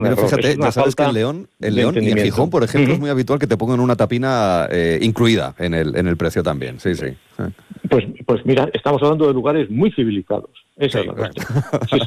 Pero error. fíjate, Es una ya sabes que falta en de León y en entendimiento. Gijón, por ejemplo, es muy habitual que te pongan una tapina incluida en el precio también. Sí, sí. Pues mira, estamos hablando de lugares muy civilizados. Esa Sí, es la cuestión. Sí,